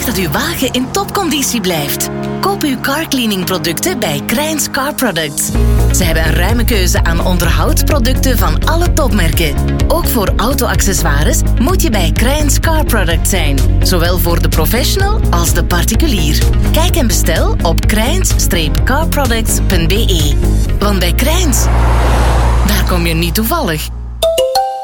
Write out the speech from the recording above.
Zorg dat uw wagen in topconditie blijft. Koop uw carcleaning producten bij Krijns Car Products. Ze hebben een ruime keuze aan onderhoudsproducten van alle topmerken. Ook voor auto-accessoires moet je bij Krijns Car Products zijn. Zowel voor de professional als de particulier. Kijk en bestel op krijns-carproducts.be. Want bij Krijns, daar kom je niet toevallig.